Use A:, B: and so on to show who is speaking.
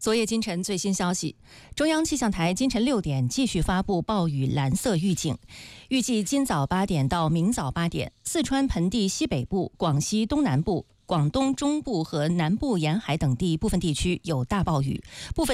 A: 昨夜今晨最新消息，中央气象台今晨6点继续发布暴雨蓝色预警，预计今早8点到明早8点，四川盆地西北部、广西东南部、广东中部和南部沿海等地部分地区有大暴雨，部分